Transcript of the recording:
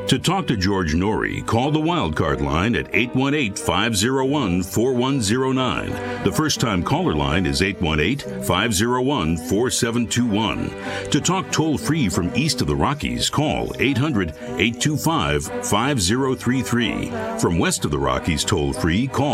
To talk to George Norrie, call the Wildcard line at 818-501-4109. The first-time caller line is 818-501-4721. To talk toll-free from east of the Rockies, call 800-825-5033. From west of the Rockies toll-free, call